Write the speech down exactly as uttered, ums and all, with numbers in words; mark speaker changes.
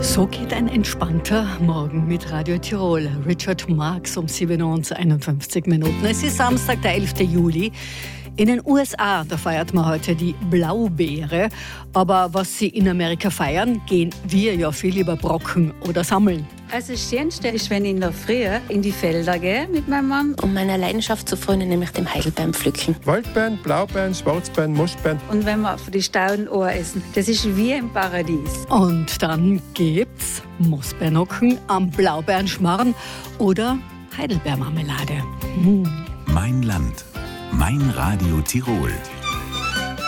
Speaker 1: So geht ein entspannter Morgen mit Radio Tirol. Richard Marx um sieben Uhr und einundfünfzig Minuten. Es ist Samstag, der elften Juli. In den U S A, da feiert man heute die Blaubeere. Aber was sie in Amerika feiern, gehen wir ja viel lieber brocken oder sammeln.
Speaker 2: Also das Schönste ist, wenn ich in der Früh in die Felder gehe mit meinem Mann.
Speaker 3: Um meiner Leidenschaft zu frönen, nämlich dem Heidelbeeren pflücken.
Speaker 4: Waldbeeren, Blaubeeren, Schwarzbeeren, Moschbeeren.
Speaker 2: Und wenn wir von die Stauden essen, das ist wie im Paradies.
Speaker 1: Und dann gibt's Moosbeernocken am Blaubeerenschmarrn oder Heidelbeermarmelade. Hm.
Speaker 5: Mein Land, mein Radio Tirol.